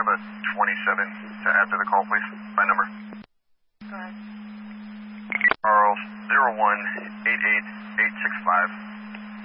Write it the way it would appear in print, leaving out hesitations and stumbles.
have a 27 to add to the call, please? My number. Go ahead. Charles 0188865.